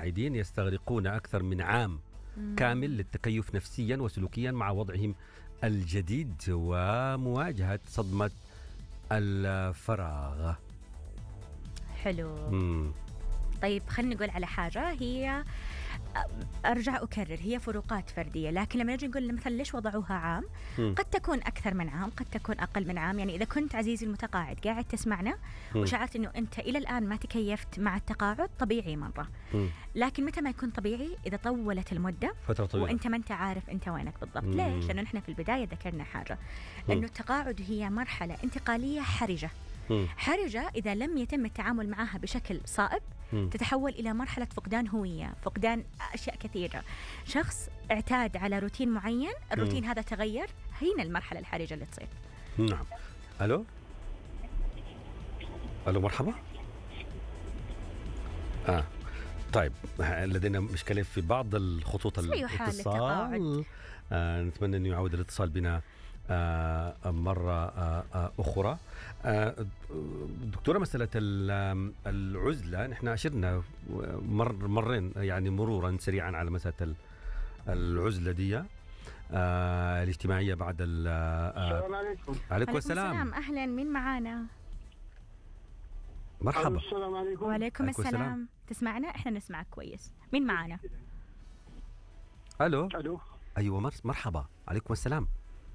المتقاعدين يستغرقون أكثر من عام كامل للتكيف نفسيا وسلوكيا مع وضعهم الجديد ومواجهة صدمة الفراغ. حلو. طيب خلينا نقول على حاجة، هي أرجع أكرر، هي فروقات فردية، لكن لما نجي نقول مثلا ليش وضعوها عام، قد تكون أكثر من عام، قد تكون أقل من عام. يعني إذا كنت عزيزي المتقاعد قاعد تسمعنا وشعرت أنه أنت إلى الآن ما تكيفت مع التقاعد، طبيعي مرة. لكن متى ما يكون طبيعي؟ إذا طولت المدة فترة طويلة وأنت ما أنت عارف أنت وينك بالضبط. ليش؟ لأنه نحن في البداية ذكرنا حاجة، أنه التقاعد هي مرحلة انتقالية حرجة. حرجة إذا لم يتم التعامل معها بشكل صائب تتحول إلى مرحلة فقدان هوية، فقدان أشياء كثيرة. شخص اعتاد على روتين معين، الروتين هذا تغير، هنا المرحلة الحرجة اللي تصير. نعم. ألو مرحبا. طيب لدينا مشكلة في بعض الخطوط الاتصال. نتمنى أن يعود الاتصال بنا مرة أخرى. دكتورة، مسألة العزلة نحن أشرنا مرين يعني مرورا سريعا على مسألة العزلة دي الاجتماعية بعد السلام عليكم. عليكم السلام. أهلا، مين معانا؟ مرحبا. السلام عليكم. وعليكم السلام. تسمعنا؟ إحنا نسمعك كويس. مين معانا؟ ألو. أيوة مرحبا. عليكم السلام.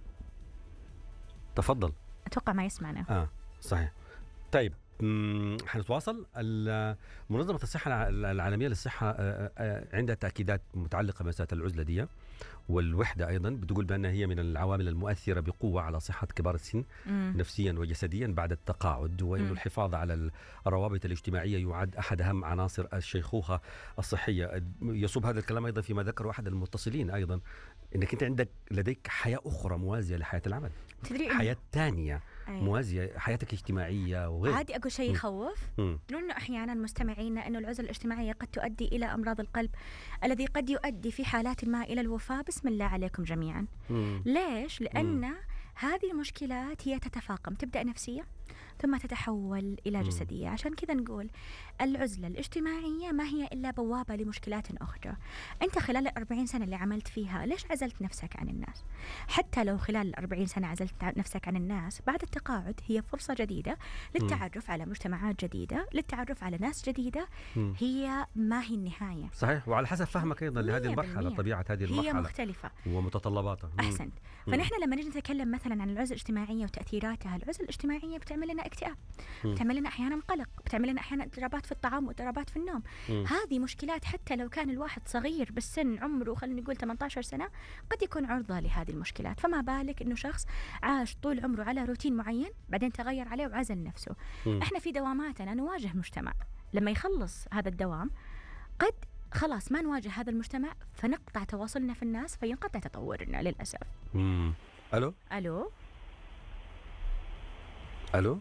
تفضل. أتوقع ما يسمعنا. صحيح. طيب حنتواصل. منظمة الصحة العالمية للصحة عندها تأكيدات متعلقة بمسألة العزلة دي والوحدة أيضا، بتقول بأنها هي من العوامل المؤثرة بقوة على صحة كبار السن نفسيا وجسديا بعد التقاعد، وإنه الحفاظ على الروابط الاجتماعية يعد أحد أهم عناصر الشيخوخة الصحية. يصب هذا الكلام أيضا فيما ذكره أحد المتصلين أيضا، إنك أنت لديك حياة أخرى موازية لحياة العمل، حياة تانية موازية، حياتك اجتماعية وغير. عادي أقول شيء يخوف، لأنه أحيانا مستمعينا أنه العزلة الاجتماعية قد تؤدي إلى أمراض القلب، الذي قد يؤدي في حالات ما إلى الوفاة. بسم الله عليكم جميعا. ليش؟ لأن هذه المشكلات هي تتفاقم، تبدأ نفسية ثم تتحول إلى جسدية. عشان كذا نقول العزلة الاجتماعية ما هي إلا بوابة لمشكلات أخرى. أنت خلال 40 سنة اللي عملت فيها ليش عزلت نفسك عن الناس؟ حتى لو خلال 40 سنة عزلت نفسك عن الناس، بعد التقاعد هي فرصة جديدة للتعرف على مجتمعات جديدة، للتعرف على ناس جديدة. هي ما هي النهاية. صحيح، وعلى حسب فهمك أيضا لهذه المرحلة، طبيعة هذه المرحلة هي مختلفة ومتطلباتها. أحسنت. فنحن لما نجي نتكلم مثلا عن العزلة الاجتماعية وتأثيراتها، العزلة الاجتماعية بتعمل لنا اكتئاب، بتعمل لنا أحيانا قلق، بتعمل لنا أحيانا اضطرابات في الطعام واضطرابات في النوم. هذه مشكلات حتى لو كان الواحد صغير بالسن، عمره خلينا نقول 18 سنة، قد يكون عرضة لهذه المشكلات. فما بالك إنه شخص عاش طول عمره على روتين معين بعدين تغير عليه وعزل نفسه. إحنا في دواماتنا نواجه مجتمع، لما يخلص هذا الدوام قد خلاص ما نواجه هذا المجتمع، فنقطع تواصلنا في الناس، فينقطع تطورنا للأسف. ألو.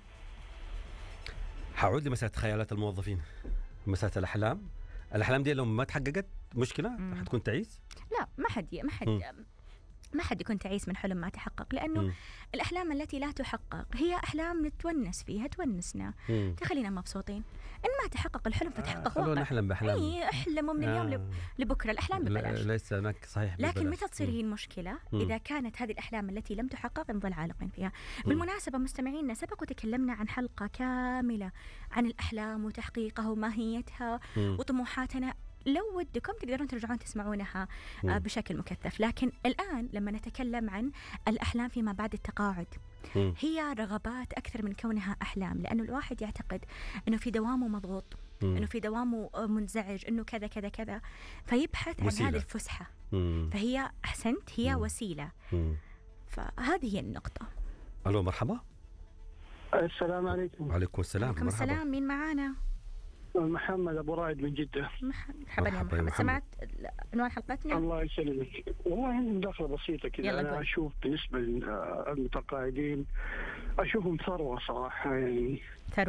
حعود لمسألة خيالات الموظفين، مسألة الأحلام دي لو ما تحققت مشكلة حتكون تعيس؟ لا، ما حد يكون تعيس من حلم ما تحقق، لأنه الأحلام التي لا تحقق هي أحلام نتونس فيها، تونسنا، تخلينا مبسوطين. إن ما تحقق الحلم فتحقق واقع. نحلم بأحلام. احلموا من اليوم لبكرة. الأحلام ببلاش. ليس هناك صحيح ببلاش. لكن متى تصير هي المشكلة؟ إذا كانت هذه الأحلام التي لم تحقق نظل عالقين فيها. بالمناسبة مستمعينا، سبق وتكلمنا عن حلقة كاملة عن الأحلام وتحقيقها وماهيتها وطموحاتنا. لو ودكم تقدرون ترجعون تسمعونها بشكل مكثف. لكن الآن لما نتكلم عن الأحلام فيما بعد التقاعد، هي رغبات أكثر من كونها أحلام، لأنه الواحد يعتقد أنه في دوامه مضغوط، أنه في دوامه منزعج، أنه كذا كذا كذا، فيبحث عن هذه الفسحة. فهي أحسنت، هي وسيلة. فهذه هي النقطة. ألو، مرحبا. السلام عليكم. وعليكم السلام. وعليكم السلام. مين معانا؟ محمد أبو رائد من جدة. مرحبا يا محمد. سمعت عنوان حلقتنا؟ الله يسلمك. والله عندي مداخلة بسيطة كذا. أنا أشوف بالنسبة للمتقاعدين أشوفهم ثروة صراحة. يعني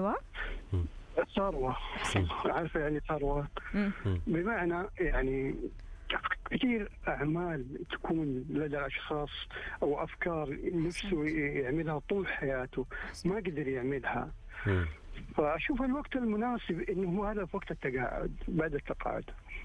ثروة عارفة يعني ثروة بمعنى يعني كثير أعمال تكون لدى الأشخاص أو أفكار نفسه يعملها طول حياته ما قدر يعملها. فأشوف الوقت المناسب إنه هذا في وقت التقاعد، بعد التقاعد.